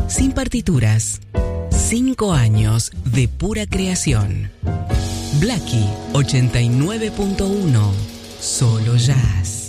sin partituras. 5 años de pura creación. Blackie 89.1. Solo jazz.